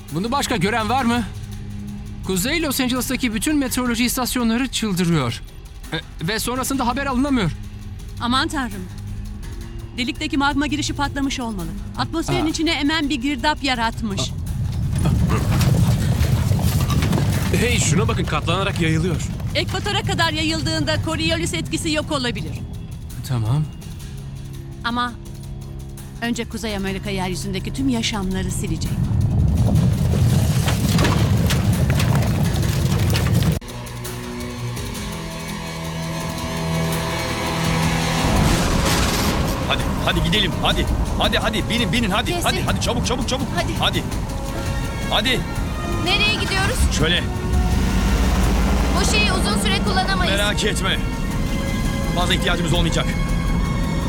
Bunu başka gören var mı? Kuzey Los Angeles'taki bütün meteoroloji istasyonları çıldırıyor. Ve sonrasında haber alınamıyor. Aman tanrım. Delikteki magma girişi patlamış olmalı. Atmosferin içine emen bir girdap yaratmış. Hey, şuna bakın, katlanarak yayılıyor. Ekvatora kadar yayıldığında Coriolis etkisi yok olabilir. Tamam. Ama önce Kuzey Amerika yeryüzündeki tüm yaşamları silecek. Hadi gidelim, hadi. Hadi binin hadi. Jesse. Hadi çabuk. Hadi. Hadi. Nereye gidiyoruz? Şöyle, Bu şeyi uzun süre kullanamayız. merak etme. Fazla ihtiyacımız olmayacak.